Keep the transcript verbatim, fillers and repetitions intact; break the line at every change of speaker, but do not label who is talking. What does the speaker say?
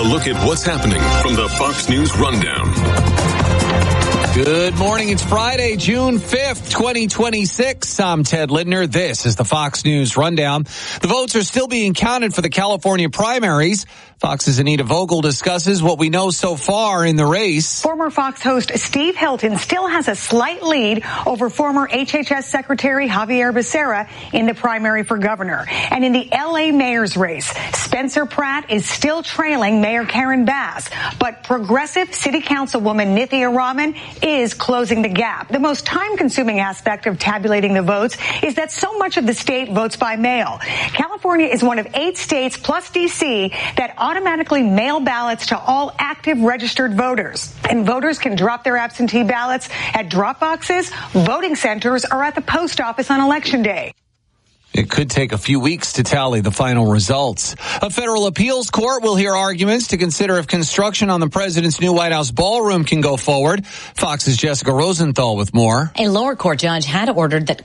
look at what's happening from the Fox News Rundown.
Good morning. It's Friday, June fifth, twenty twenty-six. I'm Ted Lindner. This is the Fox News Rundown. The votes are still being counted for the California primaries. Fox's Anita Vogel discusses what we know so far in the race.
Former Fox host Steve Hilton still has a slight lead over former H H S Secretary Javier Becerra in the primary for governor. And in the L A mayor's race, Spencer Pratt is still trailing Mayor Karen Bass. But progressive city councilwoman Nithya Raman is closing the gap. The most time-consuming aspect of tabulating the votes is that so much of the state votes by mail. California is one of eight states, plus D C, that automatically mail ballots to all active registered voters. And voters can drop their absentee ballots at drop boxes, voting centers, or at the post office on Election Day.
It could take a few weeks to tally the final results. A federal appeals court will hear arguments to consider if construction on the president's new White House ballroom can go forward. Fox's Jessica Rosenthal with more.
A lower court judge had ordered that